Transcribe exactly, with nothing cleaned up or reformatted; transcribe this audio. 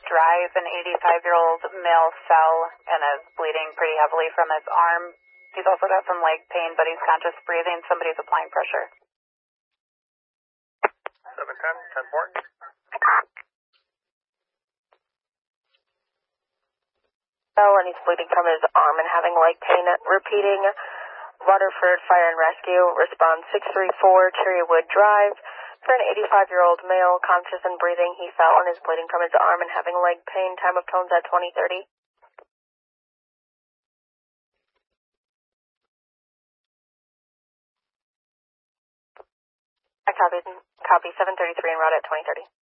Drive, an eighty-five-year-old male fell and is bleeding pretty heavily from his arm. He's also got some leg pain, but he's conscious breathing. Somebody's applying pressure. seven ten, ten four. Fell and he's bleeding from his arm and having leg pain. Repeating, Waterford Fire and Rescue, response six three four Cherrywood Drive. For an eighty-five-year-old male, conscious and breathing, he fell and is bleeding from his arm and having leg pain. Time of tones at twenty thirty. I copy, copy seven thirty-three en route at twenty thirty.